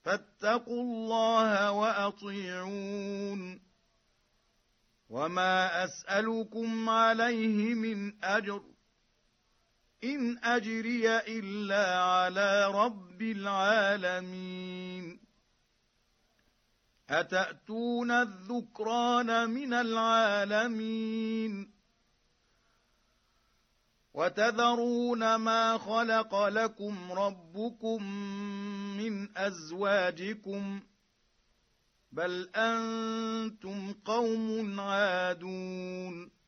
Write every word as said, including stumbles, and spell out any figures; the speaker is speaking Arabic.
فاتقوا الله وأطيعون وما أسألكم عليه من أجر إن أجري إلا على رب العالمين أتأتون الذكران من العالمين وتذرون ما خلق لكم ربكم من أزواجكم بل أنتم قوم عادون